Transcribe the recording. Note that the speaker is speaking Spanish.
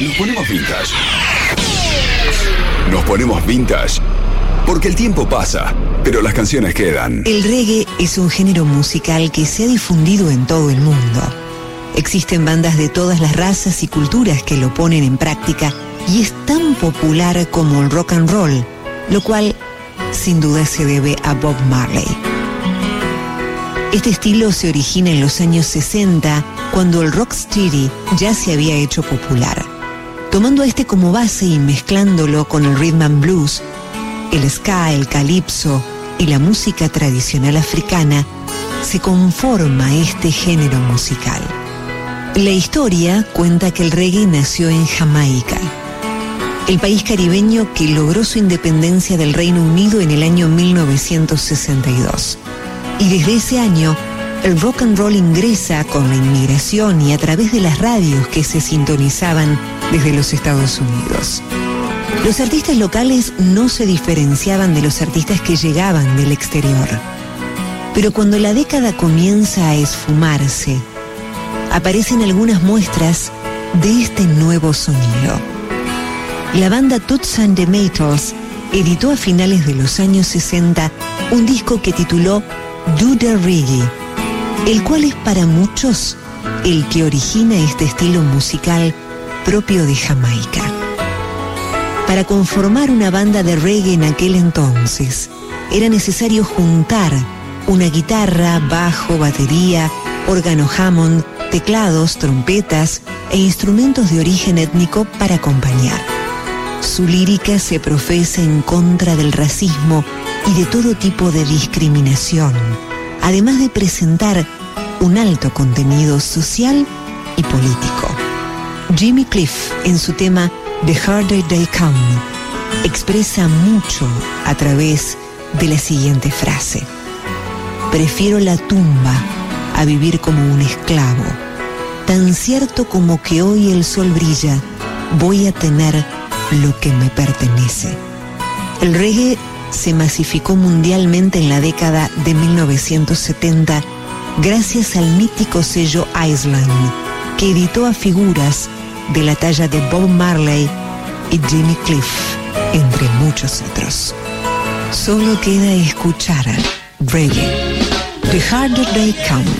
Nos ponemos vintage. Nos ponemos vintage porque el tiempo pasa, pero las canciones quedan. El reggae es un género musical que se ha difundido en todo el mundo. Existen bandas de todas las razas y culturas que lo ponen en práctica y es tan popular como el rock and roll, lo cual sin duda se debe a Bob Marley. Este estilo se origina en los años 60, cuando el rocksteady ya se había hecho popular. Tomando a este como base y mezclándolo con el rhythm and blues, el ska, el calipso y la música tradicional africana, se conforma este género musical. La historia cuenta que el reggae nació en Jamaica, el país caribeño que logró su independencia del Reino Unido en el año 1962. Y desde ese año, el rock and roll ingresa con la inmigración y a través de las radios que se sintonizaban desde los Estados Unidos. Los artistas locales no se diferenciaban de los artistas que llegaban del exterior. Pero cuando la década comienza a esfumarse, aparecen algunas muestras de este nuevo sonido. La banda Toots and the Maytals editó a finales de los años 60 un disco que tituló Do the Reggae, el cual es para muchos el que origina este estilo musical propio de Jamaica. Para conformar una banda de reggae en aquel entonces, era necesario juntar una guitarra, bajo, batería, órgano Hammond, teclados, trompetas e instrumentos de origen étnico para acompañar. Su lírica se profesa en contra del racismo y de todo tipo de discriminación, además de presentar un alto contenido social y político. Jimmy Cliff, en su tema The Harder They Come, expresa mucho a través de la siguiente frase: prefiero la tumba a vivir como un esclavo. Tan cierto como que hoy el sol brilla, voy a tener lo que me pertenece. El reggae se masificó mundialmente en la década de 1970 gracias al mítico sello Island, que editó a figuras de la talla de Bob Marley y Jimmy Cliff, entre muchos otros. Solo queda escuchar reggae, The Harder They Come.